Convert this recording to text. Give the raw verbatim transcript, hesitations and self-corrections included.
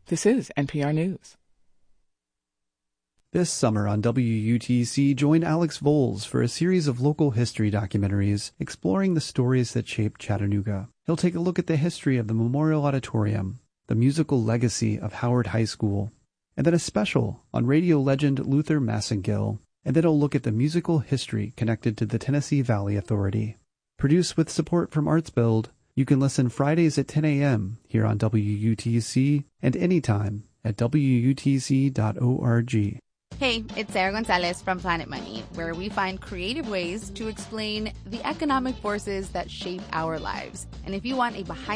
This is N P R News. This summer on W U T C, join Alex Voles for a series of local history documentaries exploring the stories that shaped Chattanooga. He'll take a look at the history of the Memorial Auditorium, the musical legacy of Howard High School, and then a special on radio legend Luther Massengill. And then he'll look at the musical history connected to the Tennessee Valley Authority. Produced with support from ArtsBuild, you can listen Fridays at ten a.m. here on W U T C and anytime at W U T C dot org. Hey, it's Sarah Gonzalez from Planet Money, where we find creative ways to explain the economic forces that shape our lives. And if you want a behind